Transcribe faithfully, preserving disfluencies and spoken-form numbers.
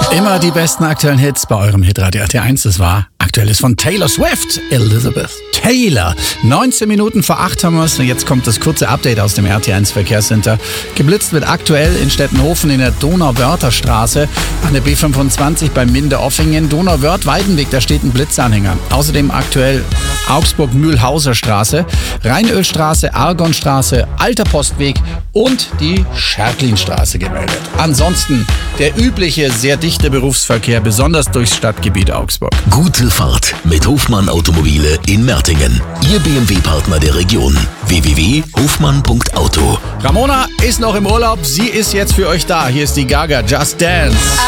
Immer die besten aktuellen Hits bei eurem Hitradio R T eins. Das war Aktuelles von Taylor Swift, Elizabeth Taylor. neunzehn Minuten vor acht haben wir es. Jetzt kommt das kurze Update aus dem R T eins Verkehrscenter. Geblitzt wird aktuell in Stettenhofen in der Donauwörtherstraße, an der B fünfundzwanzig bei Mindeoffingen. Donauwörth-Weidenweg, da steht ein Blitzanhänger. Außerdem aktuell Augsburg-Mühlhauser Straße, Rheinölstraße, Argonstraße, Alter Postweg und die Schertlinstraße gemeldet. Ansonsten der übliche, sehr dichte Berufsverkehr, besonders durchs Stadtgebiet Augsburg. Gute Fahrt mit Hofmann Automobile in Mertingen. Ihr B M W-Partner der Region. w w w punkt hofmann punkt auto. Ramona ist noch im Urlaub, sie ist jetzt für euch da. Hier ist die Gaga, Just Dance.